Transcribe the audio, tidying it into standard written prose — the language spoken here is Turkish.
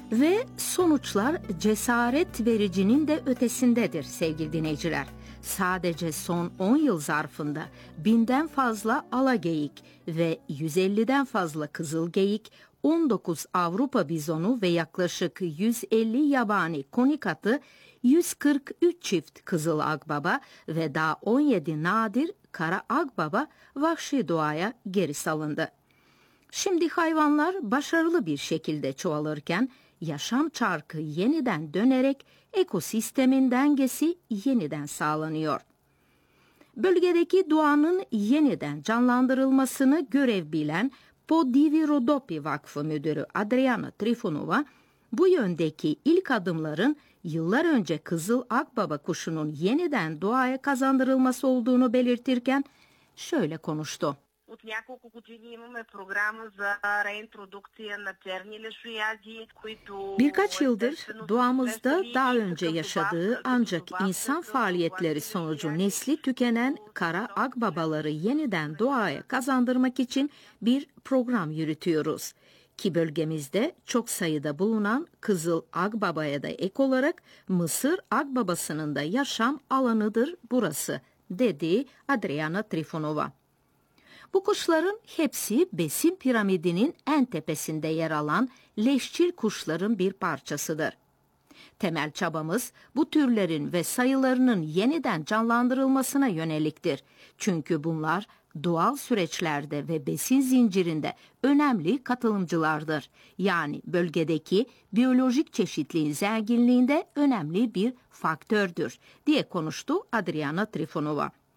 Ve sonuçlar cesaret vericinin de ötesindedir sevgili dinleyiciler. Sadece son 10 yıl zarfında 1000'den fazla alageyik ve 150'den fazla kızılgeyik, 19 Avrupa bizonu ve yaklaşık 150 yabani konik atı, 143 çift kızıl akbaba ve daha 17 nadir kara akbaba vahşi doğaya geri salındı. Şimdi hayvanlar başarılı bir şekilde çoğalırken yaşam çarkı yeniden dönerek ekosistemin dengesi yeniden sağlanıyor. Bölgedeki doğanın yeniden canlandırılmasını görev bilen Podivi Rodopi Vakfı Müdürü Adriana Trifonova, bu yöndeki ilk adımların yıllar önce kızıl akbaba kuşunun yeniden doğaya kazandırılması olduğunu belirtirken şöyle konuştu. От няколко години имаме програма за реинтродукция на черни лешояди, които... Birkaç yıldır doğamızda daha önce yaşadığı ancak insan faaliyetleri sonucu nesli tükenen kara akbabaları yeniden doğaya kazandırmak için bir program yürütüyoruz. Ki bölgemizde çok sayıda bulunan kızıl akbabaya da ek olarak Mısır akbabasının da yaşam alanıdır burası, dedi Adriana Trifonova. Bu kuşların hepsi besin piramidinin en tepesinde yer alan leşçil kuşların bir parçasıdır. Temel çabamız bu türlerin ve sayılarının yeniden canlandırılmasına yöneliktir. Çünkü bunlar doğal süreçlerde ve besin zincirinde önemli katılımcılardır. Yani bölgedeki biyolojik çeşitliliğin zenginliğinde önemli bir faktördür, diye konuştu Adriana Trifonova.